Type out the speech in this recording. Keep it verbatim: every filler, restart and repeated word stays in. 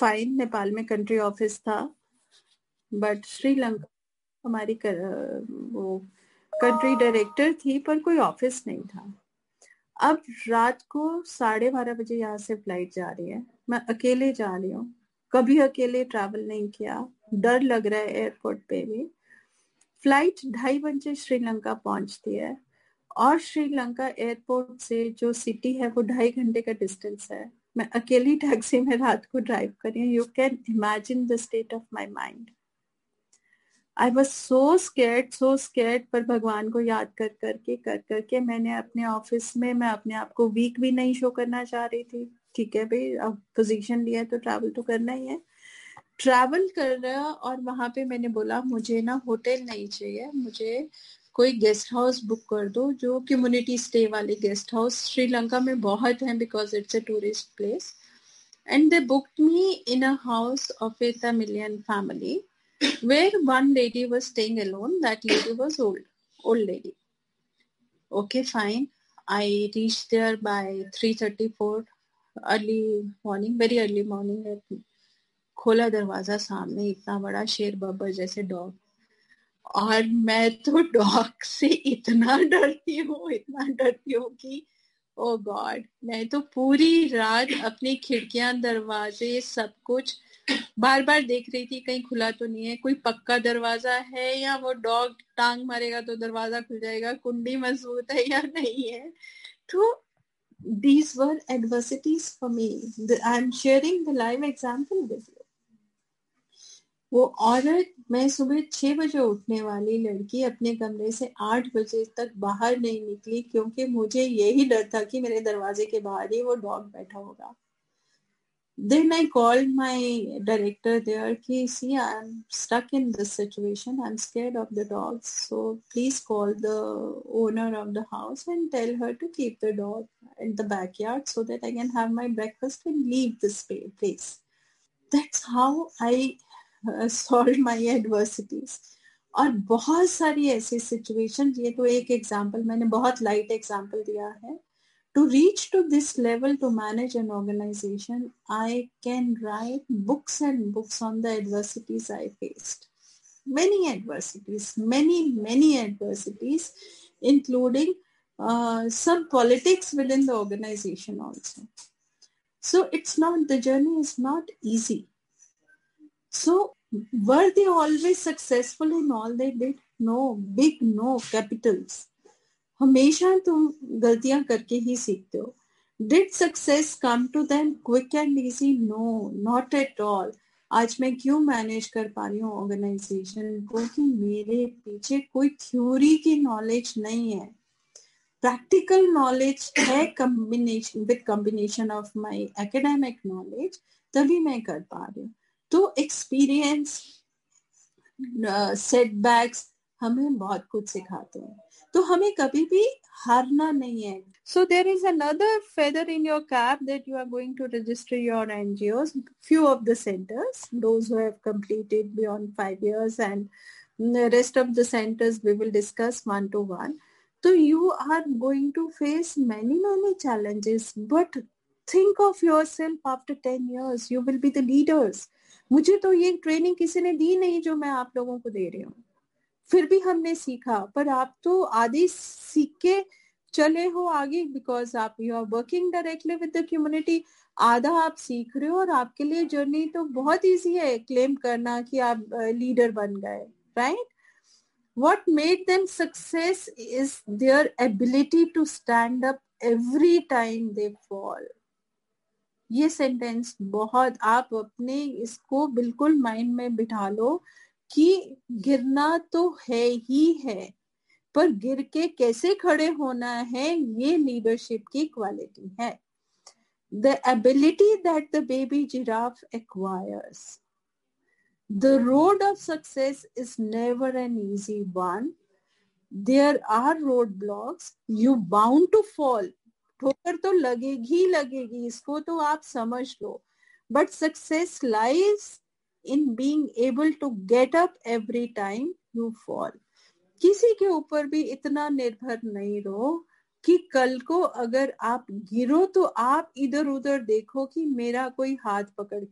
Fine, Nepal में country office था, but Sri Lanka हमारी कर, वो कंट्री डायरेक्टर थी, पर कोई ऑफिस नहीं था। अब रात को साढ़े बारह बजे यहाँ से फ्लाइट जा रही है, मैं अकेले जा रही हूँ, कभी अकेले ट्रैवल नहीं किया, डर लग रहा है एयरपोर्ट पे भी। फ्लाइट ढाई बजे श्रीलंका पहुंचती है और श्रीलंका एयरपोर्ट से जो सिटी है वो ढाई घंटे का डिस्टेंस है। मैं अकेली टैक्सी में रात को ड्राइव कर रही हूँ। You can imagine the state of my mind. I was so scared so scared पर भगवान को याद कर करके कर करके मैंने अपने ऑफिस में, मैं अपने आप को वीक भी नहीं शो करना चाह रही थी। ठीक है भाई, अब पोजीशन लिया तो ट्रैवल तो करना ही है। ट्रैवल कर रहा और वहां पे मैंने बोला मुझे ना होटल नहीं चाहिए, मुझे कोई गेस्ट हाउस बुक कर दो, जो कम्युनिटी स्टे वाले गेस्ट हाउस श्रीलंका में बहुत हैं because it's a tourist place. And they booked me in a house of A Tamilian family where one lady was staying alone. That lady was old, old lady. Okay, fine. I reached there by three thirty-four, early morning, very early morning. खोला दरवाजा, सामने इतना बड़ा शेर बब्बर जैसे dog, और मैं तो डॉग से इतना डरती हूँ इतना डरती हूँ कि ओ गॉड, मैं तो पूरी रात अपनी खिड़कियां दरवाजे सब कुछ बार बार देख रही थी कहीं खुला तो नहीं है, कोई पक्का दरवाजा है या वो डॉग टांग मारेगा तो दरवाजा खुल जाएगा, कुंडी मजबूत है या नहीं है। तो these were adversities for me. I am sharing the live example with you. वो औरत, मैं सुबह छह बजे उठने वाली लड़की अपने कमरे से आठ बजे तक बाहर नहीं निकली, क्योंकि मुझे यही डर था कि मेरे दरवाजे के बाहर ही वो डॉग बैठा होगा। Then I called my director there कि see, I'm stuck in this situation, I'm scared of the dogs, so please call the owner of the house and tell her to keep the dog in the backyard so that I can have my breakfast and leave this place. That's how I uh, solved my adversities. और बहुत सारी ऐसी situation, ये तो एक example, मैंने बहुत light example दिया है। To reach to this level, to manage an organization, I can write books and books on the adversities I faced. Many adversities, many, many adversities, including uh, some politics within the organization also. So it's not, the journey is not easy. So were they always successful in all they did? No, big no, capitals. हमेशा तुम गलतियां करके ही सीखते हो। Did success come to them quick and easy? No, not at all. आज मैं क्यों manage कर पा रही हूँ ऑर्गेनाइजेशन को कि मेरे पीछे कोई थ्योरी की नॉलेज नहीं है, प्रैक्टिकल नॉलेज है, combination with combination of my academic knowledge, तभी मैं कर पा रही हूँ। तो एक्सपीरियंस, सेटबैक्स हमें बहुत कुछ सिखाते हैं, तो हमें कभी भी हारना नहीं है। So there is another feather in your cap that you are going to register your N G Os, few of the centers, those who have completed beyond five years, and the rest of the centers we will discuss one to one. So you are going to face many, many challenges, but think of yourself after ten years, you will be the leaders. मुझे तो ये training किसी ने दी नहीं जो मैं आप लोगों को दे रही हूँ, फिर भी हमने सीखा, पर आप तो आधे सीख के चले हो आगे, बिकॉज आप you are working directly with the community. आधा आप सीख रहे हो और आपके लिए जर्नी तो बहुत इजी है क्लेम करना कि आप लीडर बन गए, right? What made them success is their ability to stand up every time they fall. ये सेंटेंस बहुत, आप अपने इसको बिल्कुल माइंड में बिठा लो कि गिरना तो है ही है, पर गिर के कैसे खड़े होना है, ये लीडरशिप की क्वालिटी है। The ability that the baby giraffe acquires. The road of success is never an easy one. There are roadblocks. You bound to fall. ठोकर तो लगेगी लगेगी, इसको तो आप समझ लो, but success lies in being able to get up every time you fall. किसी के ऊपर भी इतना निर्भर नहीं रहो कि कल को अगर आप गिरो तो आप इधर उधर देखो कि मेरा कोई हाथ पकड़